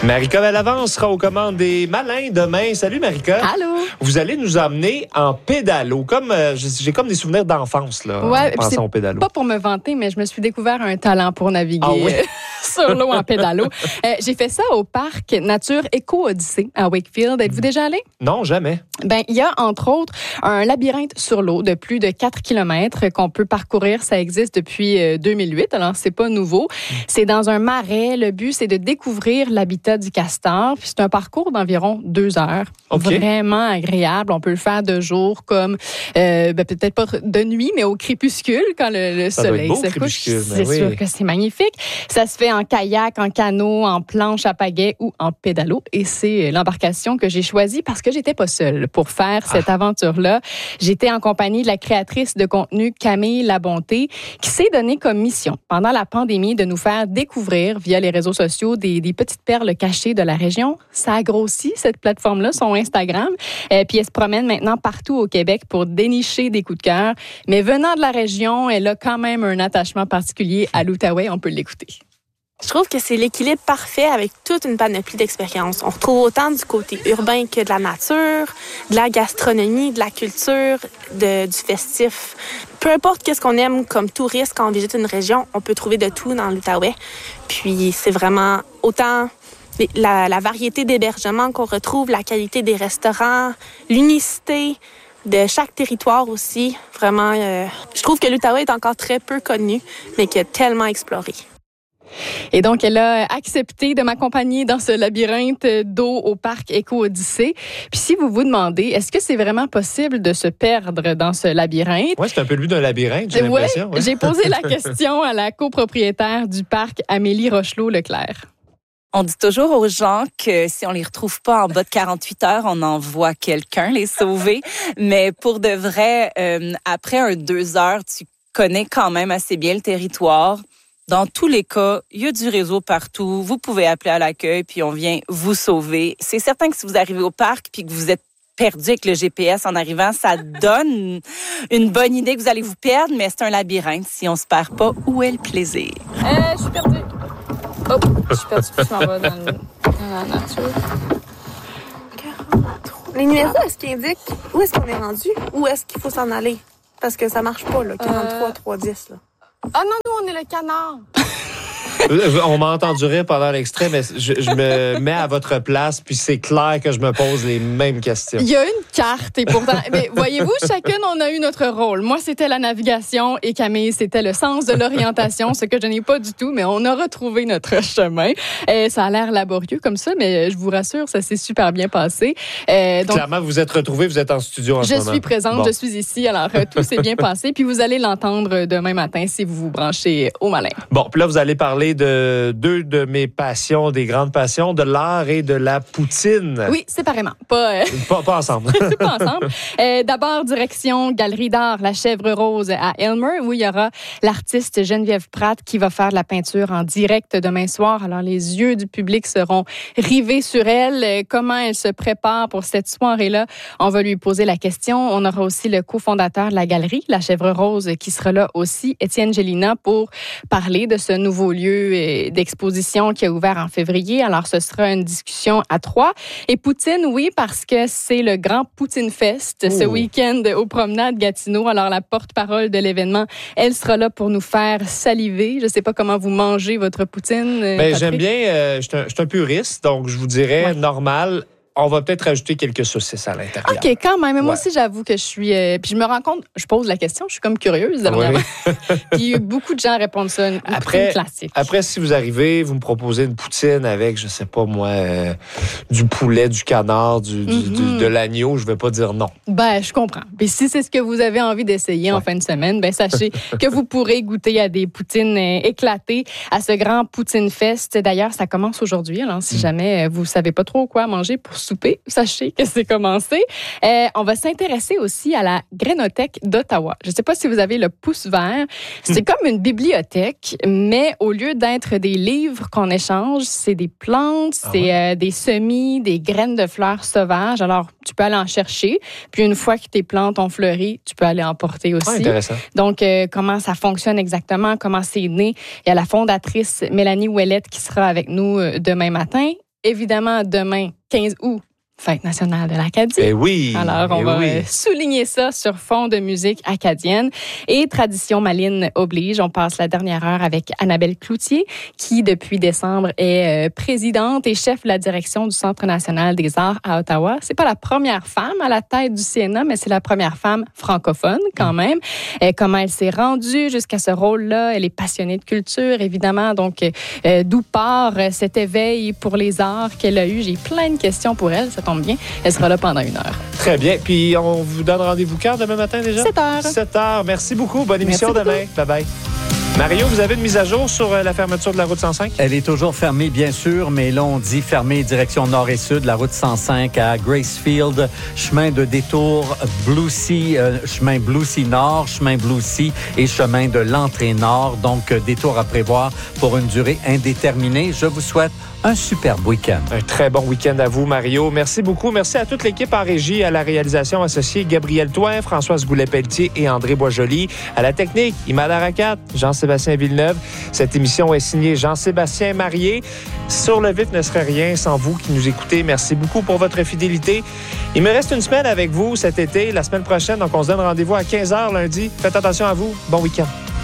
Marika Bellavance sera aux commandes des Malins demain. Salut Marika. Allô. Vous allez nous emmener en pédalo. Comme j'ai comme des souvenirs d'enfance là. Ouais, en pensant au pédalo. Pas pour me vanter, mais je me suis découvert un talent pour naviguer sur l'eau en pédalo. J'ai fait ça au parc Nature Éco-Odyssée à Wakefield. Êtes-vous déjà allé? Non, jamais. Ben, il y a entre autres un labyrinthe sur l'eau de plus de 4 km qu'on peut parcourir. Ça existe depuis 2008, alors c'est pas nouveau. C'est dans un marais. Le but, c'est de découvrir l'habitat du castor. Puis c'est un parcours d'environ 2 heures. Okay. Vraiment agréable. On peut le faire de jour comme, peut-être pas de nuit, mais au crépuscule, quand le soleil se couche. C'est sûr que c'est magnifique. Ça se fait en kayak, en canot, en planche à pagaie ou en pédalo. Et c'est l'embarcation que j'ai choisie parce que j'étais pas seule pour faire cette aventure-là. J'étais en compagnie de la créatrice de contenu Camille Labonté, qui s'est donné comme mission, pendant la pandémie, de nous faire découvrir via les réseaux sociaux des petites perles cachées de la région. Ça a grossi, cette plateforme-là, son Instagram. Puis elle se promène maintenant partout au Québec pour dénicher des coups de cœur. Mais venant de la région, elle a quand même un attachement particulier à l'Outaouais. On peut l'écouter. Je trouve que c'est l'équilibre parfait avec toute une panoplie d'expériences. On retrouve autant du côté urbain que de la nature, de la gastronomie, de la culture, du festif. Peu importe qu'est-ce qu'on aime comme touriste quand on visite une région, on peut trouver de tout dans l'Outaouais. Puis c'est vraiment autant la variété d'hébergements qu'on retrouve, la qualité des restaurants, l'unicité de chaque territoire aussi. Vraiment, je trouve que l'Outaouais est encore très peu connu, mais qu'il a tellement exploré. Et donc, elle a accepté de m'accompagner dans ce labyrinthe d'eau au parc Éco-Odyssée. Puis si vous vous demandez, est-ce que c'est vraiment possible de se perdre dans ce labyrinthe? Oui, c'est un peu le but d'un labyrinthe, j'ai l'impression. J'ai posé la question à la copropriétaire du parc, Amélie Rochelot-Leclerc. On dit toujours aux gens que si on les retrouve pas en bas de 48 heures, on envoie quelqu'un les sauver. Mais pour de vrai, après 2 heures, tu connais quand même assez bien le territoire. Dans tous les cas, il y a du réseau partout. Vous pouvez appeler à l'accueil, puis on vient vous sauver. C'est certain que si vous arrivez au parc puis que vous êtes perdu avec le GPS en arrivant, ça donne une bonne idée que vous allez vous perdre, mais c'est un labyrinthe. Si on se perd pas, où est le plaisir? Je suis perdue. Oh, je suis perdue. Je m'en vais dans la nature. 43. Les numéros, est-ce qu'ils indiquent où est-ce qu'on est rendu? Où est-ce qu'il faut s'en aller? Parce que ça marche pas, là. 43, 310, là. Ah non, nous, on est le canard. On m'a entendu rire pendant l'extrait, mais je me mets à votre place, puis c'est clair que je me pose les mêmes questions. Il y a une carte, et pourtant, mais voyez-vous, chacune, on a eu notre rôle. Moi, c'était la navigation, et Camille, c'était le sens de l'orientation, ce que je n'ai pas du tout, mais on a retrouvé notre chemin. Ça a l'air laborieux comme ça, mais je vous rassure, ça s'est super bien passé. Donc, clairement, vous êtes retrouvés, vous êtes en studio en ce moment. Je suis présente, je suis ici, alors tout s'est bien passé, puis vous allez l'entendre demain matin si vous vous branchez au Malin. Bon, puis là, vous allez parler de 2 de mes passions, des grandes passions, de l'art et de la poutine. Oui, séparément, pas ensemble. pas ensemble. D'abord, direction Galerie d'art La Chèvre Rose à Aylmer, où il y aura l'artiste Geneviève Pratt qui va faire de la peinture en direct demain soir. Alors, les yeux du public seront rivés sur elle. Comment elle se prépare pour cette soirée-là? On va lui poser la question. On aura aussi le cofondateur de la galerie, La Chèvre Rose, qui sera là aussi, Étienne Gélina, pour parler de ce nouveau lieu d'exposition qui a ouvert en février. Alors, ce sera une discussion à 3. Et Poutine, oui, parce que c'est le grand Poutine Fest ce week-end aux Promenades Gatineau. Alors, la porte-parole de l'événement, elle sera là pour nous faire saliver. Je ne sais pas comment vous mangez votre poutine. J'aime bien, je suis un puriste, donc je vous dirais normal. On va peut-être rajouter quelques saucisses à l'intérieur. OK, quand même. Mais moi aussi, j'avoue que je suis... puis je me rends compte, je pose la question, je suis comme curieuse. Puis beaucoup de gens répondent ça, une poutine classique. Après, si vous arrivez, vous me proposez une poutine avec, je sais pas moi, du poulet, du canard, de l'agneau, je vais pas dire non. Ben, je comprends. Puis si c'est ce que vous avez envie d'essayer en fin de semaine, ben sachez que vous pourrez goûter à des poutines éclatées à ce grand Poutine Fest. D'ailleurs, ça commence aujourd'hui. Alors, si jamais vous savez pas trop quoi manger pour souper, sachez que c'est commencé. On va s'intéresser aussi à la Grainothèque d'Ottawa. Je ne sais pas si vous avez le pouce vert. C'est comme une bibliothèque, mais au lieu d'être des livres qu'on échange, c'est des plantes, c'est des semis, des graines de fleurs sauvages. Alors, tu peux aller en chercher. Puis une fois que tes plantes ont fleuri, tu peux aller en porter aussi. Intéressant. Donc, comment ça fonctionne exactement, comment c'est né. Il y a la fondatrice Mélanie Ouellette qui sera avec nous demain matin. évidemment, demain, 15 août, Fête nationale de l'Acadie. Eh oui! Alors, on va souligner ça sur fond de musique acadienne. Et tradition maline oblige, on passe la dernière heure avec Annabelle Cloutier, qui, depuis décembre, est présidente et chef de la direction du Centre national des arts à Ottawa. C'est pas la première femme à la tête du CNA, mais c'est la première femme francophone, quand même. Comment elle s'est rendue jusqu'à ce rôle-là? Elle est passionnée de culture, évidemment. Donc, d'où part cet éveil pour les arts qu'elle a eu? J'ai plein de questions pour elle. Ça tombe bien. Elle sera là pendant 1 heure. Très bien. Puis, on vous donne rendez-vous quand demain matin déjà? 7 heures. 7 heures. Merci beaucoup. Bonne émission demain. Bye-bye. Mario, vous avez une mise à jour sur la fermeture de la route 105? Elle est toujours fermée, bien sûr, mais là, on dit fermée direction nord et sud, la route 105 à Gracefield, chemin de détour Bluesea, chemin Bluesea Nord, chemin Bluesea et chemin de l'entrée nord. Donc, détour à prévoir pour une durée indéterminée. Je vous souhaite un superbe week-end. Un très bon week-end à vous, Mario. Merci beaucoup. Merci à toute l'équipe en régie, à la réalisation associée Gabriel Toin, Françoise Goulet-Pelletier et André Boisjoli. À la technique, Imad Arakat, Jean-Sébastien Villeneuve. Cette émission est signée Jean-Sébastien Marié. Sur le vif ne serait rien sans vous qui nous écoutez. Merci beaucoup pour votre fidélité. Il me reste une semaine avec vous cet été, la semaine prochaine. Donc, on se donne rendez-vous à 15h lundi. Faites attention à vous. Bon week-end.